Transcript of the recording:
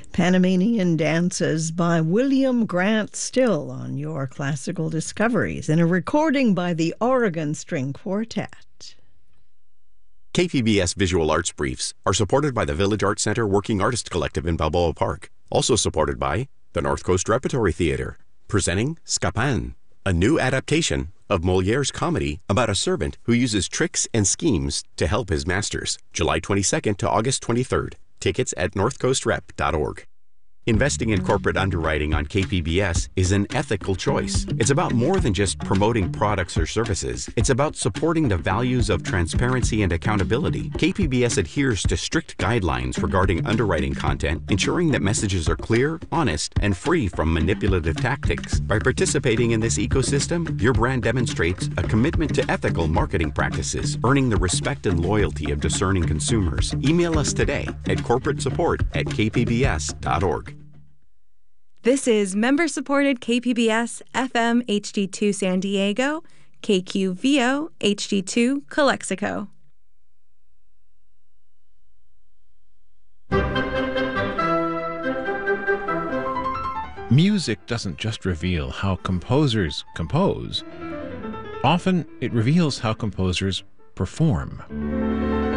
Panamanian Dances by William Grant Still on your Classical Discoveries in a recording by the Oregon String Quartet. KPBS Visual Arts Briefs are supported by the Village Arts Center Working Artist Collective in Balboa Park. Also supported by the North Coast Repertory Theater, presenting Scapin, a new adaptation of Moliere's comedy about a servant who uses tricks and schemes to help his masters. July 22nd to August 23rd. Tickets at northcoastrep.org. Investing in corporate underwriting on KPBS is an ethical choice. It's about more than just promoting products or services. It's about supporting the values of transparency and accountability. KPBS adheres to strict guidelines regarding underwriting content, ensuring that messages are clear, honest, and free from manipulative tactics. By participating in this ecosystem, your brand demonstrates a commitment to ethical marketing practices, earning the respect and loyalty of discerning consumers. Email us today at corporatesupport@kpbs.org. This is member-supported KPBS FM HD2 San Diego, KQVO HD2 Calexico. Music doesn't just reveal how composers compose. Often, it reveals how composers perform.